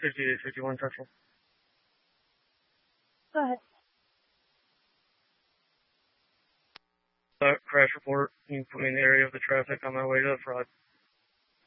5851 Central. Go ahead. Crash report. You can put me in the area of the traffic on my way to the fraud.